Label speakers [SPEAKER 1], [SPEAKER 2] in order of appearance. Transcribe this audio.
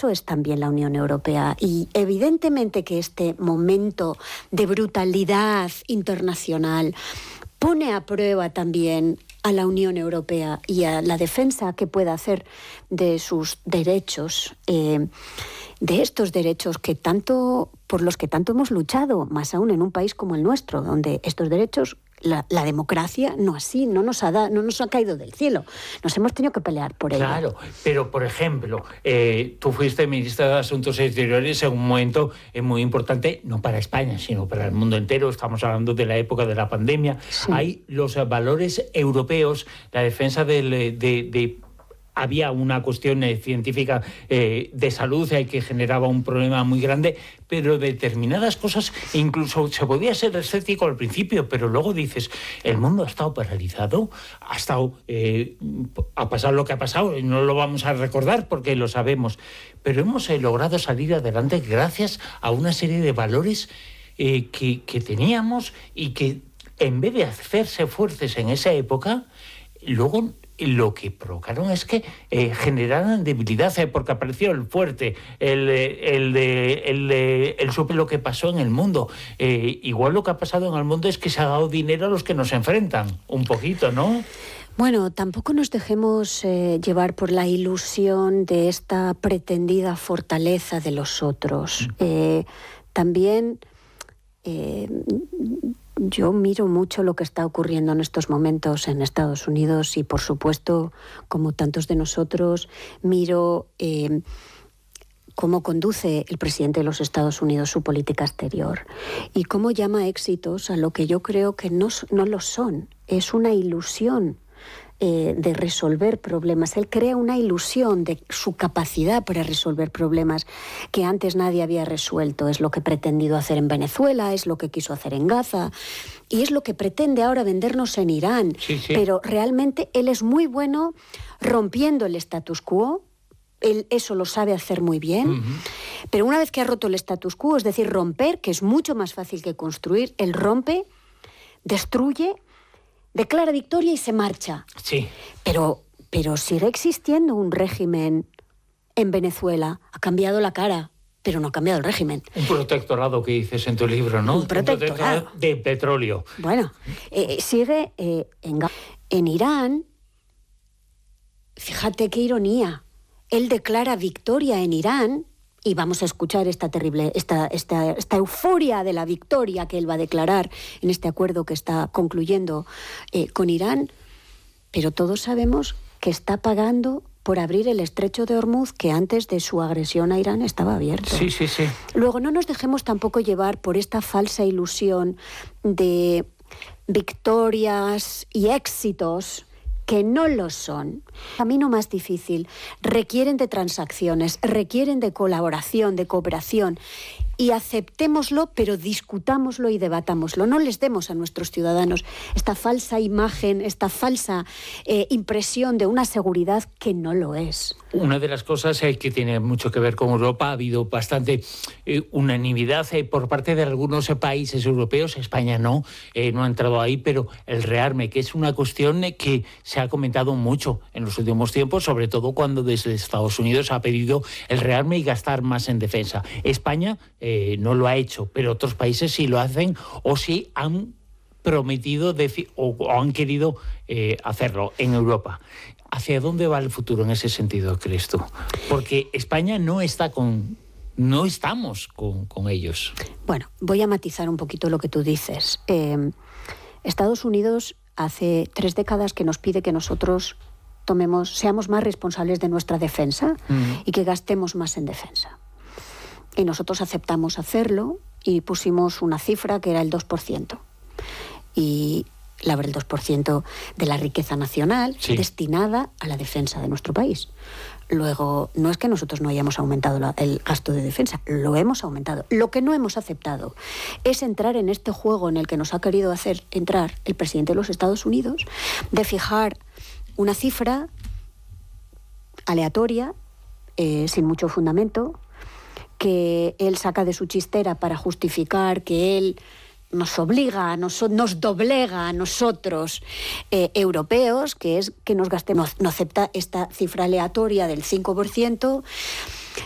[SPEAKER 1] eso es también la Unión Europea. Y evidentemente que este momento de brutalidad internacional pone a prueba también a la Unión Europea y a la defensa que pueda hacer de sus derechos, de estos derechos que por los que tanto hemos luchado, más aún en un país como el nuestro, donde estos derechos, la democracia no nos ha caído del cielo. Nos hemos tenido que pelear por ello.
[SPEAKER 2] Claro, pero por ejemplo, tú fuiste ministra de Asuntos Exteriores en un momento muy importante, no para España, sino para el mundo entero. Estamos hablando de la época de la pandemia. Sí. Hay los valores europeos, la defensa había una cuestión científica de salud que generaba un problema muy grande, pero determinadas cosas, incluso se podía ser escéptico al principio, pero luego dices, el mundo ha estado paralizado, ha pasado lo que ha pasado, y no lo vamos a recordar porque lo sabemos, pero hemos logrado salir adelante gracias a una serie de valores que teníamos y que, en vez de hacerse fuertes en esa época, luego lo que provocaron es que generaran debilidad, porque apareció el fuerte, el supe lo que pasó en el mundo. Igual lo que ha pasado en el mundo es que se ha dado dinero a los que nos enfrentan, un poquito, ¿no?
[SPEAKER 1] Bueno, tampoco nos dejemos llevar por la ilusión de esta pretendida fortaleza de los otros. También yo miro mucho lo que está ocurriendo en estos momentos en Estados Unidos y, por supuesto, como tantos de nosotros, miro cómo conduce el presidente de los Estados Unidos su política exterior y cómo llama éxitos a lo que yo creo que no lo son. Es una ilusión de resolver problemas. Él crea una ilusión de su capacidad para resolver problemas que antes nadie había resuelto. Es lo que ha pretendido hacer en Venezuela, es lo que quiso hacer en Gaza y es lo que pretende ahora vendernos en Irán.
[SPEAKER 2] Sí.
[SPEAKER 1] Pero realmente él es muy bueno rompiendo el status quo. Él eso lo sabe hacer muy bien. Uh-huh. Pero una vez que ha roto el status quo, es decir, romper, que es mucho más fácil que construir, él rompe, destruye, declara victoria y se marcha.
[SPEAKER 2] Sí.
[SPEAKER 1] Pero sigue existiendo un régimen en Venezuela. Ha cambiado la cara, pero no ha cambiado el régimen.
[SPEAKER 2] Un protectorado que dices en tu libro, ¿no?
[SPEAKER 1] Un protectorado
[SPEAKER 2] de petróleo.
[SPEAKER 1] Bueno, sigue en Irán. Fíjate qué ironía. Él declara victoria en Irán. Y vamos a escuchar esta euforia de la victoria que él va a declarar en este acuerdo que está concluyendo con Irán. Pero todos sabemos que está pagando por abrir el estrecho de Hormuz, que antes de su agresión a Irán estaba abierto.
[SPEAKER 2] Sí.
[SPEAKER 1] Luego, no nos dejemos tampoco llevar por esta falsa ilusión de victorias y éxitos que no lo son. El camino más difícil, requieren de transacciones, requieren de colaboración, de cooperación, y aceptémoslo, pero discutámoslo y debatámoslo. No les demos a nuestros ciudadanos esta falsa imagen, esta falsa impresión de una seguridad que no lo es.
[SPEAKER 2] Una de las cosas que tiene mucho que ver con Europa, ha habido bastante unanimidad por parte de algunos países europeos. España no ha entrado ahí, pero el rearme, que es una cuestión que se ha comentado mucho en los últimos tiempos, sobre todo cuando desde Estados Unidos ha pedido el rearme y gastar más en defensa. España no lo ha hecho, pero otros países sí lo hacen o sí han prometido o han querido hacerlo en Europa. ¿Hacia dónde va el futuro en ese sentido, crees tú? Porque España no estamos con ellos.
[SPEAKER 1] Bueno, voy a matizar un poquito lo que tú dices. Estados Unidos hace 3 décadas que nos pide que nosotros seamos más responsables de nuestra defensa y que gastemos más en defensa. Y nosotros aceptamos hacerlo y pusimos una cifra que era el 2%. Y el 2% de la riqueza nacional destinada a la defensa de nuestro país. Luego, no es que nosotros no hayamos aumentado el gasto de defensa, lo hemos aumentado. Lo que no hemos aceptado es entrar en este juego en el que nos ha querido hacer entrar el presidente de los Estados Unidos, de fijar una cifra aleatoria, sin mucho fundamento, que él saca de su chistera para justificar que él nos obliga, nos doblega a nosotros, europeos, que es que nos gastemos. No acepta esta cifra aleatoria del 5%,